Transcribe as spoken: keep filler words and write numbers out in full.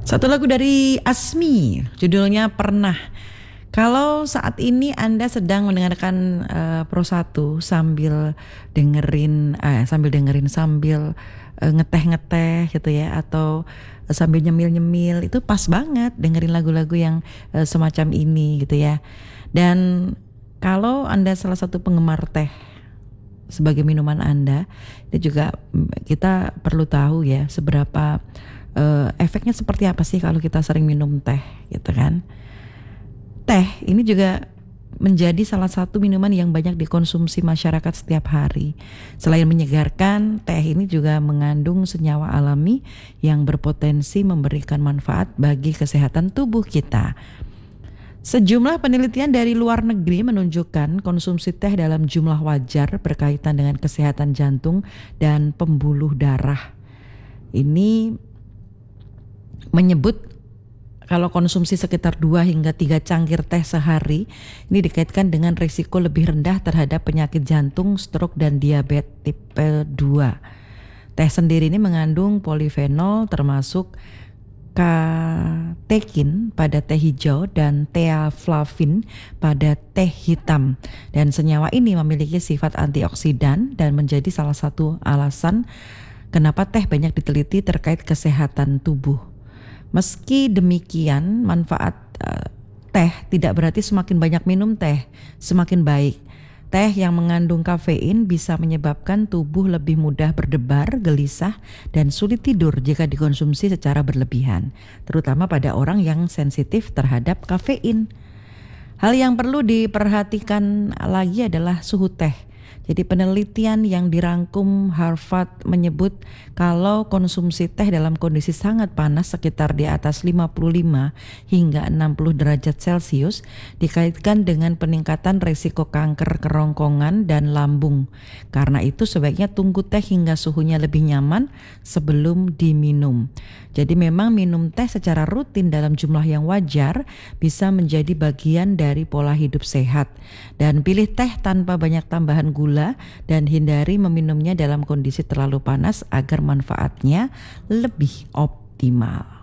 Satu lagu dari Asmi, judulnya Pernah. Kalau saat ini Anda sedang mendengarkan uh, Pro satu sambil dengerin, uh, sambil dengerin sambil uh, ngeteh-ngeteh gitu ya, atau uh, sambil nyemil-nyemil, itu pas banget dengerin lagu-lagu yang uh, semacam ini gitu ya. Dan kalau Anda salah satu penggemar teh sebagai minuman Anda, itu juga kita perlu tahu ya seberapa uh, efeknya seperti apa sih kalau kita sering minum teh gitu kan. Teh ini juga menjadi salah satu minuman yang banyak dikonsumsi masyarakat setiap hari. Selain menyegarkan, teh ini juga mengandung senyawa alami yang berpotensi memberikan manfaat bagi kesehatan tubuh kita. Sejumlah penelitian dari luar negeri menunjukkan konsumsi teh dalam jumlah wajar berkaitan dengan kesehatan jantung dan pembuluh darah. Ini menyebut kalau konsumsi sekitar dua hingga tiga cangkir teh sehari ini dikaitkan dengan risiko lebih rendah terhadap penyakit jantung, stroke, dan diabetes tipe dua. Teh sendiri ini mengandung polifenol termasuk katekin pada teh hijau dan theaflavin pada teh hitam. Dan senyawa ini memiliki sifat antioksidan dan menjadi salah satu alasan kenapa teh banyak diteliti terkait kesehatan tubuh. Meski demikian, manfaat uh, teh tidak berarti semakin banyak minum teh, semakin baik. Teh yang mengandung kafein bisa menyebabkan tubuh lebih mudah berdebar, gelisah, dan sulit tidur jika dikonsumsi secara berlebihan, terutama pada orang yang sensitif terhadap kafein. Hal yang perlu diperhatikan lagi adalah suhu teh. Jadi penelitian yang dirangkum Harvard menyebut kalau konsumsi teh dalam kondisi sangat panas sekitar di atas lima puluh lima hingga enam puluh derajat Celcius dikaitkan dengan peningkatan risiko kanker kerongkongan dan lambung. Karena itu sebaiknya tunggu teh hingga suhunya lebih nyaman sebelum diminum. Jadi memang minum teh secara rutin dalam jumlah yang wajar bisa menjadi bagian dari pola hidup sehat. Dan pilih teh tanpa banyak tambahan gula dan hindari meminumnya dalam kondisi terlalu panas agar manfaatnya lebih optimal.